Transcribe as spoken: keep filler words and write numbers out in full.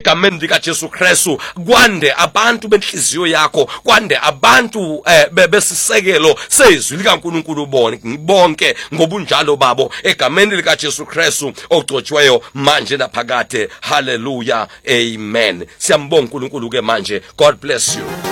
egameni likaJesu Kristu. Kwande abantu benhliziyo yakho, kwande abantu eh, besisekelo sezwi likaNkulunkulu bonke ngobunjalo babo egameni likaJesu Kristu ogcotshiweyo manje naphakade. Hallelujah, amen. Siyambonga uNkulunkulu ke manje. God bless you.